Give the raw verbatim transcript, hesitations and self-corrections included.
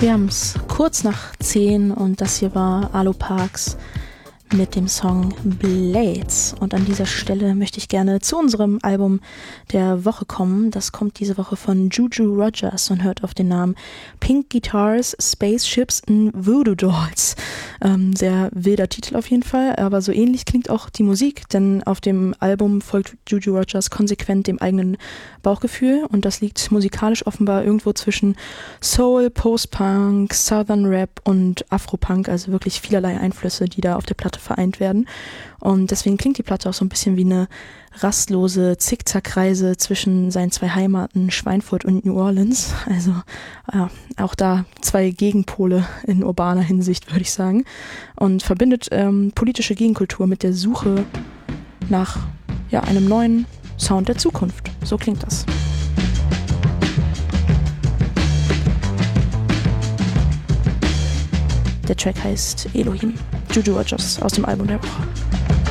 Wir haben es kurz nach zehn und das hier war Arlo Parks mit dem Song Blades. Und an dieser Stelle möchte ich gerne zu unserem Album der Woche kommen. Das kommt diese Woche von Juju Rogers und hört auf den Namen Pink Guitars, Spaceships and Voodoo Dolls. Ähm, sehr wilder Titel auf jeden Fall, aber so ähnlich klingt auch die Musik, denn auf dem Album folgt Juju Rogers konsequent dem eigenen Bauchgefühl und das liegt musikalisch offenbar irgendwo zwischen Soul, Post-Punk, Southern Rap und Afro-Punk, also wirklich vielerlei Einflüsse, die da auf der Platte vereint werden. Und deswegen klingt die Platte auch so ein bisschen wie eine rastlose Zickzackreise zwischen seinen zwei Heimaten Schweinfurt und New Orleans. Also ja, auch da zwei Gegenpole in urbaner Hinsicht, würde ich sagen. Und verbindet ähm, politische Gegenkultur mit der Suche nach ja, einem neuen Sound der Zukunft. So klingt das. Der Track heißt Elohim. Juju Rogers aus dem Album der Woche.